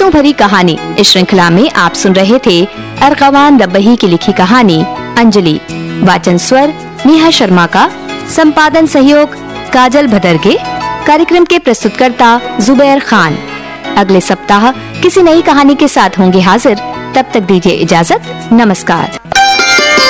रिश्तों भरी कहानी। इस श्रृंखला में आप सुन रहे थे अरगवान रब्बही की लिखी कहानी अंजलि। वाचन स्वर नेहा शर्मा का, संपादन सहयोग काजल भदरगे। कार्यक्रम के प्रस्तुतकर्ता जुबैर खान। अगले सप्ताह किसी नई कहानी के साथ होंगे हाजिर। तब तक दीजिए इजाजत। नमस्कार।